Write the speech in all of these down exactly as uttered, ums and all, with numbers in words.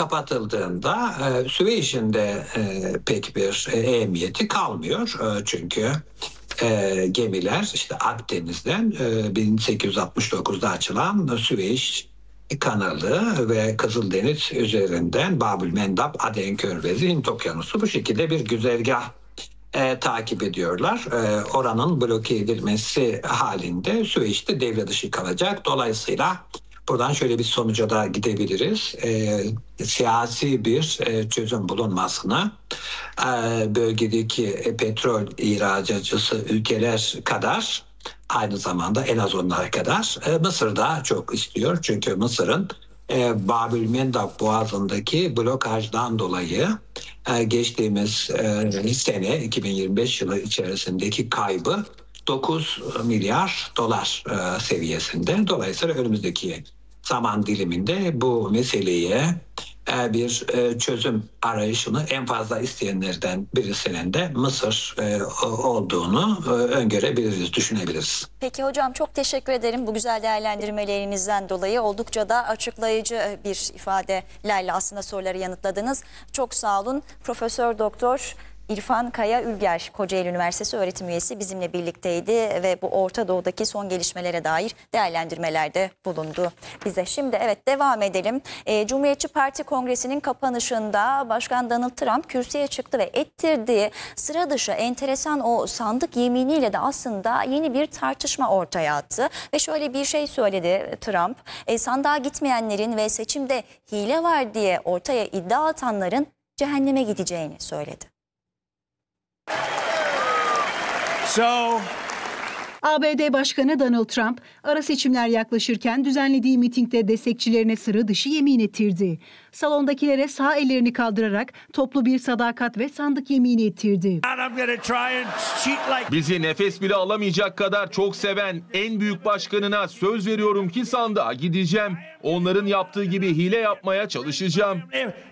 kapatıldığında e, Süveyş'in de e, pek bir e, ehemmiyeti kalmıyor. E, çünkü e, gemiler işte Akdeniz'den e, bin sekiz yüz altmış dokuzda açılan Süveyş kanalı ve Kızıldeniz üzerinden Babülmendap, Aden Körfezi, Hint Okyanusu bu şekilde bir güzergah e, takip ediyorlar. E, oranın bloke edilmesi halinde Süveyş'te devre dışı kalacak. Dolayısıyla buradan şöyle bir sonuca da gidebiliriz. E, siyasi bir e, çözüm bulunmasını e, bölgedeki e, petrol ihracatçısı ülkeler kadar aynı zamanda en az onlar kadar e, Mısır da çok istiyor. Çünkü Mısır'ın e, Babülmendap Boğazı'ndaki blokajdan dolayı e, geçtiğimiz e, sene iki bin yirmi beş yılı içerisindeki kaybı dokuz milyar dolar e, seviyesinde. Dolayısıyla önümüzdeki zaman diliminde bu meseleye e, bir e, çözüm arayışını en fazla isteyenlerden birisinin de Mısır e, olduğunu e, öngörebiliriz, düşünebiliriz. Peki hocam, çok teşekkür ederim bu güzel değerlendirmelerinizden dolayı. Oldukça da açıklayıcı bir ifadelerle aslında soruları yanıtladınız. Çok sağ olun. Profesör Doktor İrfan Kaya Ülger, Kocaeli Üniversitesi öğretim üyesi bizimle birlikteydi ve bu Orta Doğu'daki son gelişmelere dair değerlendirmelerde bulundu bize. Şimdi evet, devam edelim. E, Cumhuriyetçi Parti Kongresi'nin kapanışında Başkan Donald Trump kürsüye çıktı ve ettirdiği sıra dışı enteresan o sandık yeminiyle de aslında yeni bir tartışma ortaya attı. Ve şöyle bir şey söyledi Trump, e, sandığa gitmeyenlerin ve seçimde hile var diye ortaya iddia atanların cehenneme gideceğini söyledi. So, A B D Başkanı Donald Trump, ara seçimler yaklaşırken düzenlediği mitingde destekçilerine sıra dışı yemin ettirdi. Salondakilere sağ ellerini kaldırarak toplu bir sadakat ve sandık yemini ettirdi. Bizi nefes bile alamayacak kadar çok seven en büyük başkanına söz veriyorum ki sandığa gideceğim. Onların yaptığı gibi hile yapmaya çalışacağım.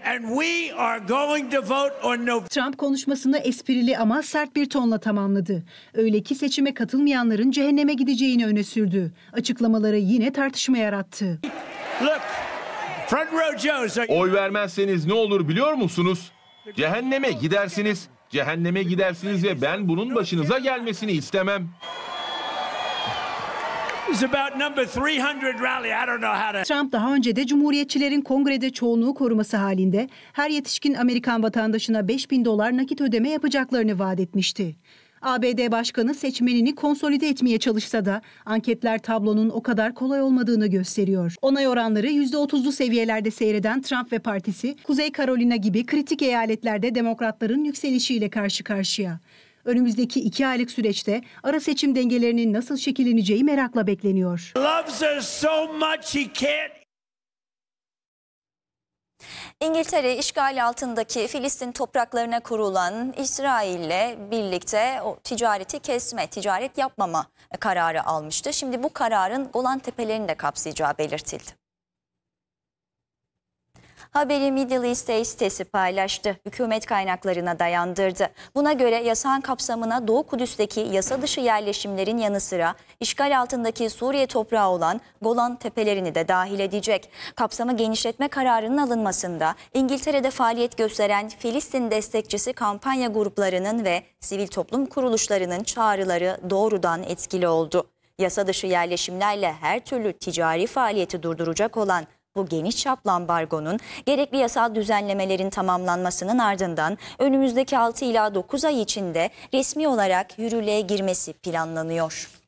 Trump konuşmasını esprili ama sert bir tonla tamamladı. Öyle ki seçime katılmayanların cehenneme gideceğini öne sürdü. Açıklamaları yine tartışma yarattı. Oy vermezseniz ne olur biliyor musunuz? Cehenneme gidersiniz. Cehenneme gidersiniz ve ben bunun başınıza gelmesini istemem. Trump daha önce de Cumhuriyetçilerin kongrede çoğunluğu koruması halinde her yetişkin Amerikan vatandaşına beş bin dolar nakit ödeme yapacaklarını vaat etmişti. A B D Başkanı seçmenini konsolide etmeye çalışsa da anketler tablonun o kadar kolay olmadığını gösteriyor. Onay oranları yüzde otuzlu seviyelerde seyreden Trump ve partisi, Kuzey Carolina gibi kritik eyaletlerde demokratların yükselişiyle karşı karşıya. Önümüzdeki iki aylık süreçte ara seçim dengelerinin nasıl şekilleneceği merakla bekleniyor. İngiltere işgal altındaki Filistin topraklarına kurulan İsrail'le birlikte o ticareti kesme, ticaret yapmama kararı almıştı. Şimdi bu kararın Golan Tepelerini de kapsayacağı belirtildi. Haberi Middle East Day sitesi paylaştı. Hükümet kaynaklarına dayandırdı. Buna göre yasağın kapsamına Doğu Kudüs'teki yasa dışı yerleşimlerin yanı sıra işgal altındaki Suriye toprağı olan Golan Tepelerini de dahil edecek. Kapsamı genişletme kararının alınmasında İngiltere'de faaliyet gösteren Filistin destekçisi kampanya gruplarının ve sivil toplum kuruluşlarının çağrıları doğrudan etkili oldu. Yasa dışı yerleşimlerle her türlü ticari faaliyeti durduracak olan bu geniş çaplı ambargonun gerekli yasal düzenlemelerin tamamlanmasının ardından önümüzdeki altı ila dokuz ay içinde resmi olarak yürürlüğe girmesi planlanıyor.